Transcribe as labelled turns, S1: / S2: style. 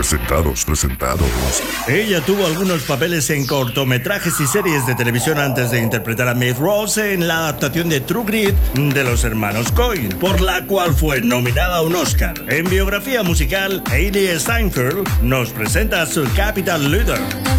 S1: Presentados.
S2: Ella tuvo algunos papeles en cortometrajes y series de televisión antes de interpretar a Maeve Rose en la adaptación de True Grit de los hermanos Coen, por la cual fue nominada a un Oscar. En biografía musical, Hailey Steinfeld nos presenta a su Capital Leader.